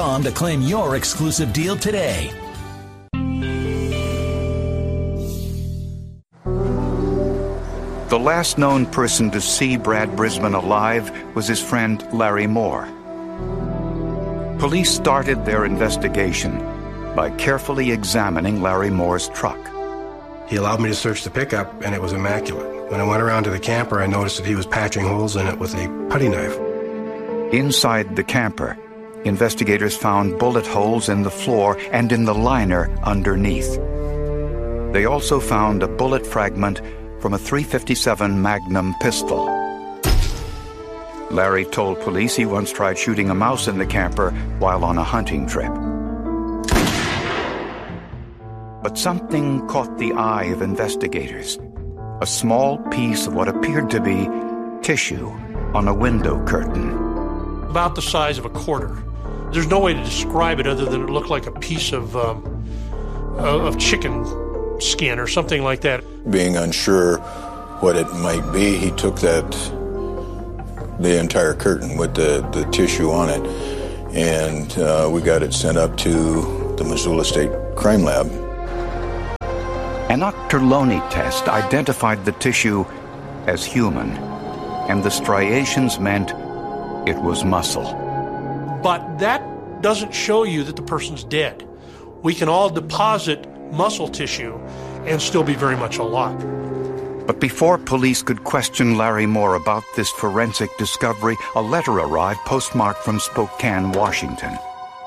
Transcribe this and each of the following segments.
Indeed.com to claim your exclusive deal today. The last known person to see Brad Brisbane alive was his friend Larry Moore. Police started their investigation by carefully examining Larry Moore's truck. He allowed me to search the pickup, and it was immaculate. When I went around to the camper, I noticed that he was patching holes in it with a putty knife. Inside the camper, investigators found bullet holes in the floor and in the liner underneath. They also found a bullet fragment from a .357 Magnum pistol. Larry told police he once tried shooting a mouse in the camper while on a hunting trip. But something caught the eye of investigators. A small piece of what appeared to be tissue on a window curtain. About the size of a quarter. There's no way to describe it other than it looked like a piece of chicken skin or something like that. Being unsure what it might be, he took the entire curtain with the tissue on it, and we got it sent up to the Missoula State Crime Lab. An Octoloni test identified the tissue as human, and the striations meant it was muscle. But that doesn't show you that the person's dead. We can all deposit muscle tissue and still be very much alive. But before police could question Larry Moore about this forensic discovery, a letter arrived postmarked from Spokane, Washington.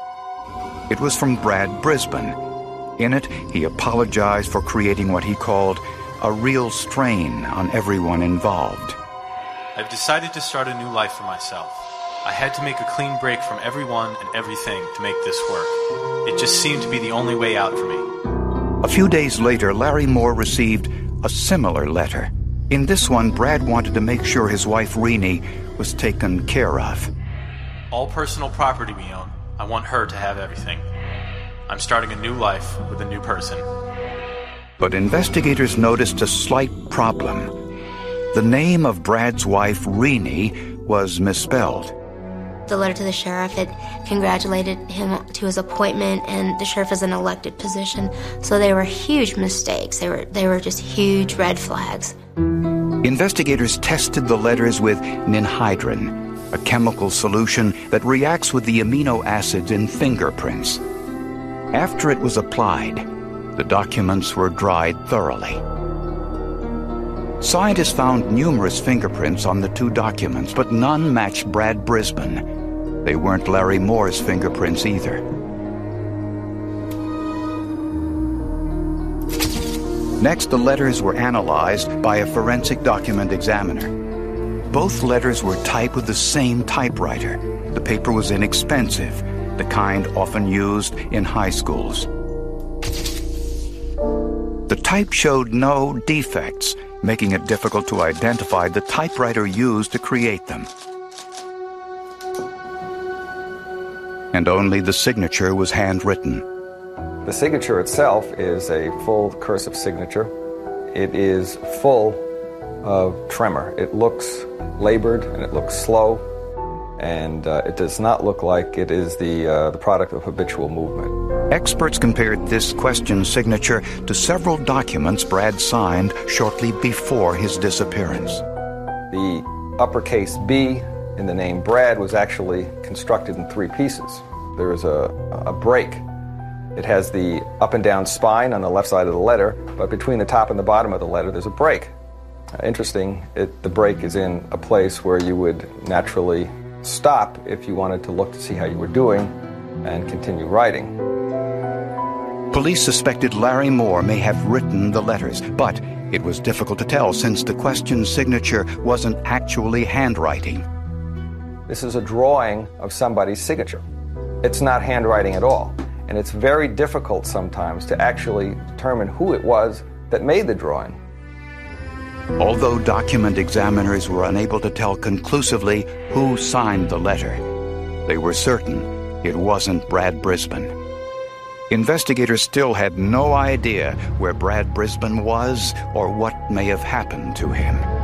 It was from Brad Brisbane. In it, he apologized for creating what he called a real strain on everyone involved. I've decided to start a new life for myself. I had to make a clean break from everyone and everything to make this work. It just seemed to be the only way out for me. A few days later, Larry Moore received a similar letter. In this one, Brad wanted to make sure his wife, Renee, was taken care of. All personal property we own, I want her to have everything. I'm starting a new life with a new person. But investigators noticed a slight problem. The name of Brad's wife, Renee, was misspelled. The letter to the sheriff had congratulated him to his appointment, and the sheriff is an elected position, so they were huge mistakes. They were just huge red flags. Investigators tested the letters with ninhydrin, a chemical solution that reacts with the amino acids in fingerprints. After it was applied, the documents were dried thoroughly. Scientists found numerous fingerprints on the two documents, but none matched Brad Brisbane. They weren't Larry Moore's fingerprints either. Next, the letters were analyzed by a forensic document examiner. Both letters were typed with the same typewriter. The paper was inexpensive, the kind often used in high schools. The type showed no defects, making it difficult to identify the typewriter used to create them. And only the signature was handwritten. The signature itself is a full cursive signature. It is full of tremor. It looks labored and it looks slow, and it does not look like it is the product of habitual movement. Experts compared this question signature to several documents Brad signed shortly before his disappearance. The uppercase B in the name Brad was actually constructed in three pieces. There is a break. It has the up and down spine on the left side of the letter, but between the top and the bottom of the letter there's a break. Interesting, the break is in a place where you would naturally stop if you wanted to look to see how you were doing and continue writing. Police suspected Larry Moore may have written the letters, but it was difficult to tell since the question's signature wasn't actually handwriting. This is a drawing of somebody's signature. It's not handwriting at all, and it's very difficult sometimes to actually determine who it was that made the drawing. Although document examiners were unable to tell conclusively who signed the letter, they were certain it wasn't Brad Brisbane. Investigators still had no idea where Brad Brisbane was or what may have happened to him.